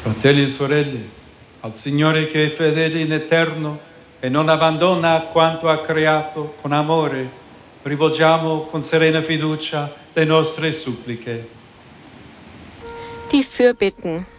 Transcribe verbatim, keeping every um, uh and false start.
Fratelli e sorelle, al Signore che è fedele in eterno e non abbandona quanto ha creato con amore, rivolgiamo con serena fiducia le nostre suppliche. Die Fürbitten.